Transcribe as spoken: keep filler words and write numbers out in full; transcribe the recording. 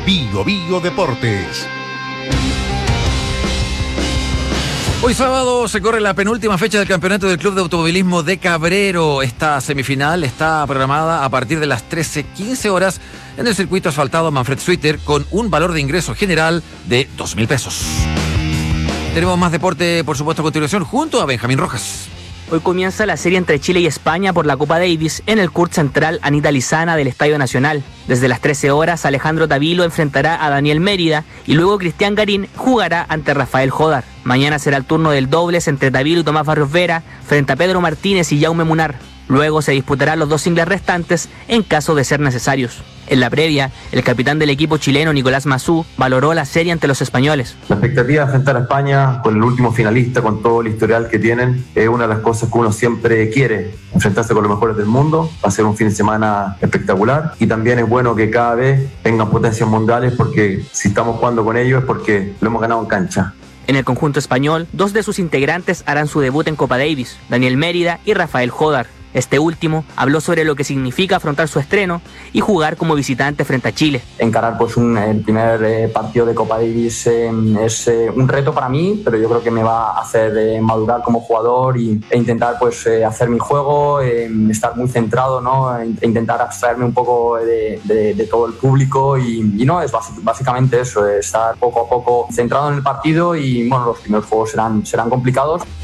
Bio Bio Deportes. Hoy sábado se corre la penúltima fecha del campeonato del Club de Automovilismo de Cabrero. Esta semifinal está programada a partir de las trece quince horas en el circuito asfaltado Manfred Suiter con un valor de ingreso general de dos mil pesos. Tenemos más deporte, por supuesto, a continuación junto a Benjamín Rojas. Hoy comienza la serie entre Chile y España por la Copa Davis en el Kurt Central Anita Lizana del Estadio Nacional. Desde las trece horas, Alejandro Tavilo enfrentará a Daniel Mérida y luego Cristian Garín jugará ante Rafael Jodar. Mañana será el turno del dobles entre Tavilo y Tomás Barrios Vera frente a Pedro Martínez y Jaume Munar. Luego se disputarán los dos singles restantes en caso de ser necesarios. En la previa, el capitán del equipo chileno, Nicolás Massú, valoró la serie ante los españoles. La expectativa de enfrentar a España con el último finalista, con todo el historial que tienen, es una de las cosas que uno siempre quiere, enfrentarse con los mejores del mundo. Va a ser un fin de semana espectacular y también es bueno que cada vez tengan potencias mundiales porque si estamos jugando con ellos es porque lo hemos ganado en cancha. En el conjunto español, dos de sus integrantes harán su debut en Copa Davis, Daniel Mérida y Rafael Jodar. Este último habló sobre lo que significa afrontar su estreno y jugar como visitante frente a Chile. Encarar pues un, el primer eh, partido de Copa Davis eh, es eh, un reto para mí, pero yo creo que me va a hacer eh, madurar como jugador y, e intentar pues eh, hacer mi juego, eh, estar muy centrado, ¿no? E intentar abstraerme un poco de, de, de todo el público y, y no, es básicamente eso, estar poco a poco centrado en el partido y bueno, los primeros juegos serán, serán complicados.